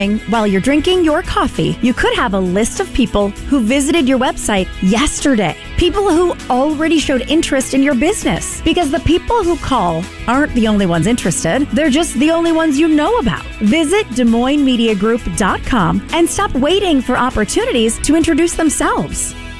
While you're drinking your coffee, you could have a list of people who visited your website yesterday. People who already showed interest in your business. Because the people who call aren't the only ones interested. They're just the only ones you know about. Visit DesMoinesMediaGroup.com and stop waiting for opportunities to introduce themselves.